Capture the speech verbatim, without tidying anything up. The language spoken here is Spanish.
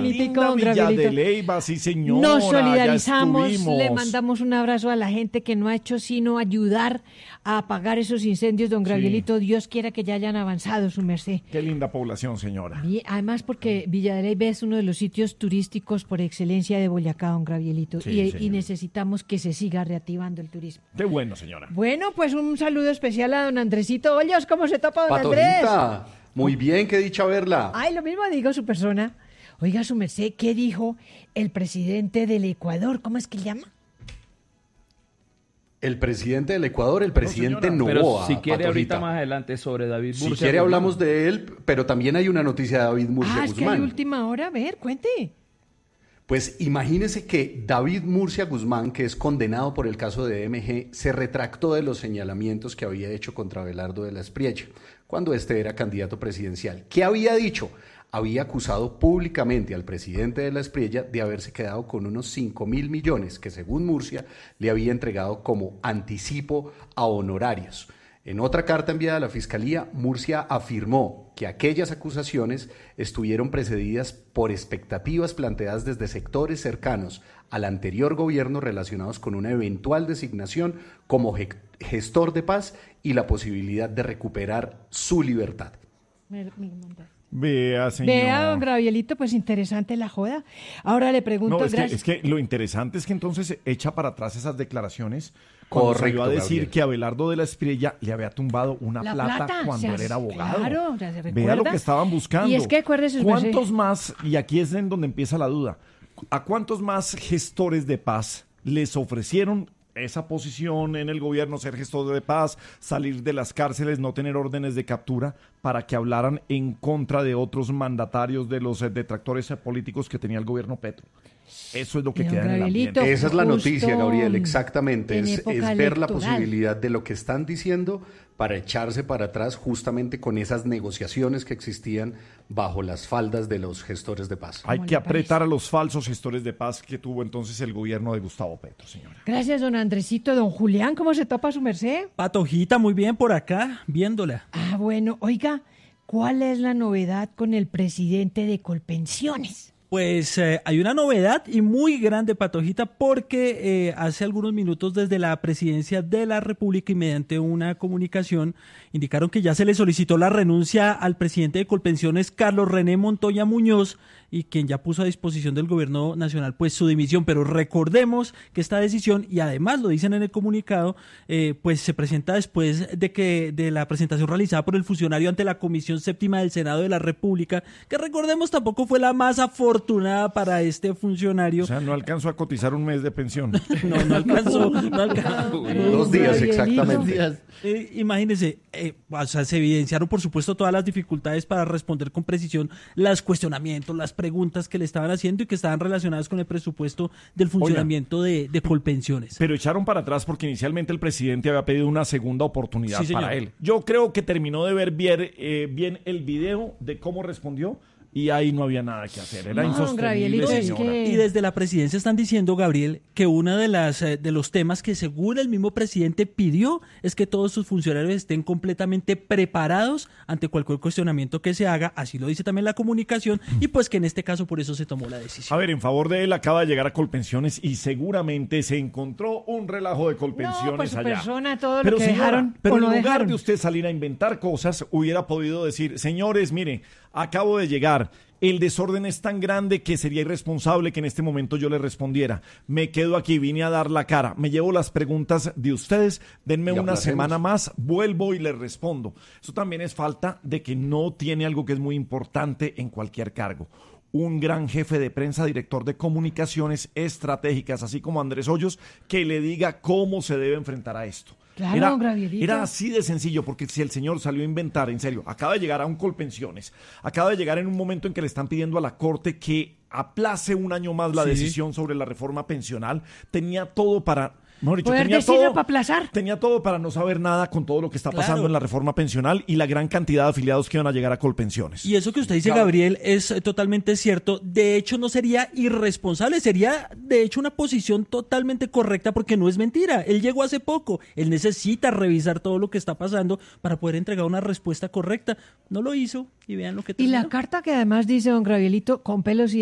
bonitico, don Villa Gabrielito. de Leyva, sí señora. Nos ya solidarizamos, estuvimos. le mandamos un abrazo a la gente que no ha hecho sino ayudar a apagar esos incendios, don Gabrielito. Dios quiera que ya hayan avanzado, su merced. Qué linda población, señora. Bien, además porque Villa de Leyva es uno de los sitios turísticos por excelencia de Boyacá, don Gabrielito, Sí, y, señora. y necesitamos que se siga reactivando el turismo. Qué bueno, señora. Bueno, pues un saludo especial a don Andresito Hoyos. ¿Cómo se topa, don Andrés? Patojita, muy bien, qué dicha verla. Ay, lo mismo digo su persona. Oiga, su merced, ¿qué dijo el presidente del Ecuador? ¿Cómo es que llama? El presidente del Ecuador, el presidente señora. Pero Noboa. si quiere Patojita. ahorita más adelante sobre David Si Murcia quiere Guzmán. hablamos de él, pero también hay una noticia de David Murcia Ah, es que hay Guzmán. última hora. A ver, cuente. Pues imagínese que David Murcia Guzmán, que es condenado por el caso de M G, se retractó de los señalamientos que había hecho contra Abelardo de la Espriella cuando este era candidato presidencial. ¿Qué había dicho? Había acusado públicamente al presidente de la Espriella de haberse quedado con unos cinco mil millones que, según Murcia, le había entregado como anticipo a honorarios. En otra carta enviada a la Fiscalía, Murcia afirmó que aquellas acusaciones estuvieron precedidas por expectativas planteadas desde sectores cercanos al anterior gobierno relacionados con una eventual designación como ge- gestor de paz y la posibilidad de recuperar su libertad. Me- me manda. Vea, señor. Vea, don Gabrielito, pues interesante la joda. Ahora le pregunto... No, es que, gracias- es que lo interesante es que entonces echa para atrás esas declaraciones cuando Correcto, salió a decir Gabriel. que Abelardo de la Espriella le había tumbado una La plata, plata, cuando se él era hace- abogado. claro, ya se Vea recuerda. lo que estaban buscando. Y es que acuérdese, su ¿Cuántos merced. más, y aquí es en donde empieza la duda, a cuántos más gestores de paz les ofrecieron esa posición en el gobierno, ser gestor de paz, salir de las cárceles, no tener órdenes de captura, para que hablaran en contra de otros mandatarios de los eh, detractores eh, políticos que tenía el gobierno Petro? Eso es lo que Don queda en el Gabrielito, ambiente. Esa es la justo noticia, Gabriel, exactamente. en Es, época es ver la electoral. posibilidad de lo que están diciendo para echarse para atrás justamente con esas negociaciones que existían bajo las faldas de los gestores de paz. Hay ¿Cómo que le parece? apretar a los falsos gestores de paz que tuvo entonces el gobierno de Gustavo Petro, señora. Gracias, don Andresito. Don Julián, ¿cómo se topa su merced? Patojita, muy bien por acá, viéndola. Ah, bueno, oiga, ¿cuál es la novedad con el presidente de Colpensiones? Pues eh, hay una novedad y muy grande, Patojita, porque eh, hace algunos minutos desde la Presidencia de la República y mediante una comunicación indicaron que ya se le solicitó la renuncia al presidente de Colpensiones, Carlos René Montoya Muñoz, y quien ya puso a disposición del gobierno nacional pues su dimisión. Pero recordemos que esta decisión, y además lo dicen en el comunicado, eh, pues se presenta después de que de la presentación realizada por el funcionario ante la Comisión Séptima del Senado de la República, que recordemos tampoco fue la más afortunada para este funcionario. O sea, no alcanzó a cotizar un mes de pensión. No, no alcanzó, no alcanzó. Dos días Gabrielito. exactamente. Eh, imagínense, eh, o sea, se evidenciaron por supuesto todas las dificultades para responder con precisión los cuestionamientos, las preguntas que le estaban haciendo y que estaban relacionadas con el presupuesto del funcionamiento de, de Colpensiones. Pero echaron para atrás porque inicialmente el presidente había pedido una segunda oportunidad Sí, señor. para él. Yo creo que terminó de ver bien, eh, bien el video de cómo respondió y ahí no había nada que hacer. Era No, insostenible, Gabrielito, es señora. que- Y desde la presidencia están diciendo, Gabriel, que uno de las eh, de los temas que según el mismo presidente pidió es que todos sus funcionarios estén completamente preparados ante cualquier cuestionamiento que se haga, así lo dice también la comunicación, y pues que en este caso por eso se tomó la decisión. A ver, en favor de él acaba de llegar a Colpensiones y seguramente se encontró un relajo de Colpensiones No, por su allá. persona, todo lo Pero que señora, dejaron pero o en no lugar dejaron. de usted salir a inventar cosas, hubiera podido decir, señores, mire, acabo de llegar. El desorden es tan grande que sería irresponsable que en este momento yo le respondiera. Me quedo aquí, vine a dar la cara. Me llevo las preguntas de ustedes, denme Y una aplacemos. semana más, vuelvo y les respondo. Eso también es falta de que no tiene algo que es muy importante en cualquier cargo. Un gran jefe de prensa, director de comunicaciones estratégicas, así como Andrés Hoyos, que le diga cómo se debe enfrentar a esto. Claro, Era, Gabrielito. era así de sencillo, porque si el señor salió a inventar, en serio, acaba de llegar a un Colpensiones, acaba de llegar en un momento en que le están pidiendo a la Corte que aplace un año más la Sí. decisión sobre la reforma pensional, tenía todo para... Mejor dicho, Poder tenía decirlo todo, para aplazar. tenía todo para no saber nada con todo lo que está pasando Claro. en la reforma pensional y la gran cantidad de afiliados que van a llegar a Colpensiones. Y eso que usted dice, Gabriel, es eh, totalmente cierto. De hecho, no sería irresponsable, sería de hecho una posición totalmente correcta porque no es mentira. Él llegó hace poco, él necesita revisar todo lo que está pasando para poder entregar una respuesta correcta. No lo hizo y vean lo que Y la terminó. carta que además dice don Gabrielito, con pelos y